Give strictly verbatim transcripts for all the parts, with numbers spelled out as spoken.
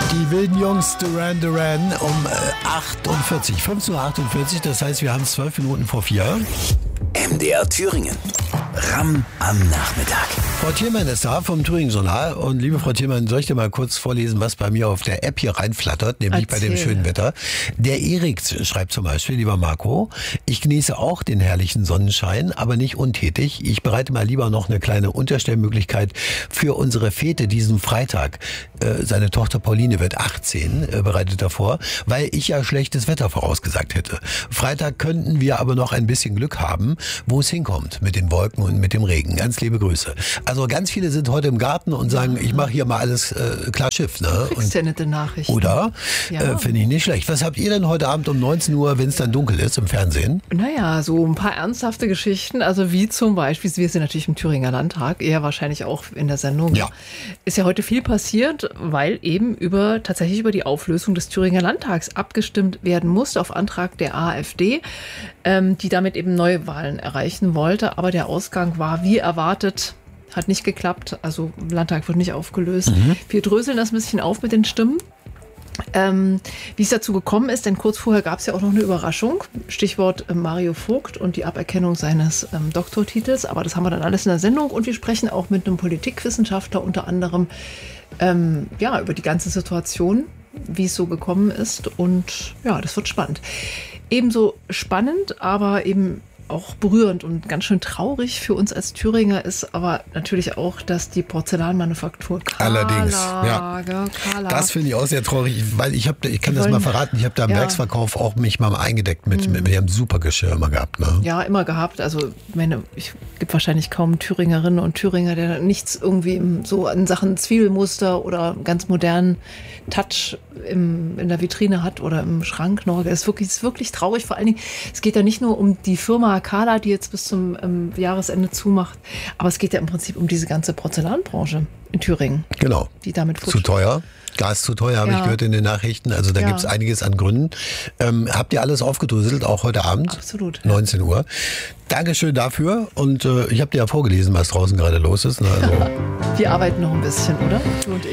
Die wilden Jungs Duran Duran um äh, achtundvierzig, fünfzehn Uhr achtundvierzig, das heißt, wir haben es zwölf Minuten vor vier. M D R Thüringen. Ramm am Nachmittag. Frau Thielmann ist da vom Thüringen-Journal. Und liebe Frau Thielmann, soll ich dir mal kurz vorlesen, was bei mir auf der App hier reinflattert, nämlich Erzähl. bei dem schönen Wetter. Der Erik schreibt zum Beispiel, lieber Marco, ich genieße auch den herrlichen Sonnenschein, aber nicht untätig. Ich bereite mal lieber noch eine kleine Unterstellmöglichkeit für unsere Fete diesen Freitag. Äh, seine Tochter Pauline wird achtzehn, äh, bereitet er vor, weil ich ja schlechtes Wetter vorausgesagt hätte. Freitag könnten wir aber noch ein bisschen Glück haben, wo es hinkommt mit den Wolken und mit dem Regen. Ganz liebe Grüße. Also ganz viele sind heute im Garten und sagen, ich mache hier mal alles äh, klar Schiff. Ne? Kriegst ja nette Nachrichten. Oder? Ja. Äh, Finde ich nicht schlecht. Was habt ihr denn heute Abend um neunzehn Uhr, wenn es dann dunkel ist, im Fernsehen? Naja, so ein paar ernsthafte Geschichten. Also wie zum Beispiel, wir sind natürlich im Thüringer Landtag, eher wahrscheinlich auch in der Sendung. Ja. Ist ja heute viel passiert, weil eben über tatsächlich über die Auflösung des Thüringer Landtags abgestimmt werden musste auf Antrag der AfD, ähm, die damit eben Neuwahlen erreichen wollte. Aber der Ausgang war wie erwartet. Hat nicht geklappt, also Landtag wird nicht aufgelöst. Mhm. Wir dröseln das ein bisschen auf mit den Stimmen. Ähm, wie es dazu gekommen ist, denn kurz vorher gab es ja auch noch eine Überraschung. Stichwort äh, Mario Vogt und die Aberkennung seines ähm, Doktortitels. Aber das haben wir dann alles in der Sendung. Und wir sprechen auch mit einem Politikwissenschaftler unter anderem ähm, ja, über die ganze Situation, wie es so gekommen ist. Und ja, das wird spannend. Ebenso spannend, aber eben auch berührend und ganz schön traurig für uns als Thüringer ist aber natürlich auch, dass die Porzellanmanufaktur Kala, Allerdings, ja. Kala, Das finde ich auch sehr traurig, weil ich habe, ich kann das mal verraten, ich habe da im ja. Werksverkauf auch mich mal eingedeckt mit, mhm. mit wir haben super Geschirr immer gehabt. Ne? Ja, immer gehabt. Also ich meine, es gibt wahrscheinlich kaum Thüringerinnen und Thüringer, der nichts irgendwie im, so in Sachen Zwiebelmuster oder ganz modernen Touch im, in der Vitrine hat oder im Schrank noch. Es ist wirklich, es ist wirklich traurig. Vor allen Dingen, es geht ja nicht nur um die Firma Kala, die jetzt bis zum ähm, Jahresende zumacht, aber es geht ja im Prinzip um diese ganze Porzellanbranche in Thüringen. Genau. Die damit zu teuer. Gas zu teuer, habe ja. ich gehört in den Nachrichten. Also da ja. gibt es einiges an Gründen. Ähm, habt ihr alles aufgedröselt, auch heute Abend? Absolut. neunzehn Uhr. Dankeschön dafür. Und äh, ich habe dir ja vorgelesen, was draußen gerade los ist. Ne? Also wir arbeiten noch ein bisschen, oder? Du und ich.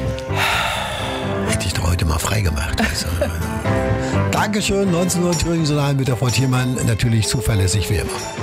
Hätte ich doch heute mal frei gemacht. Also. Dankeschön, neunzehn Uhr Thüringen-Journal mit der Frau Thielmann. Natürlich zuverlässig wie immer.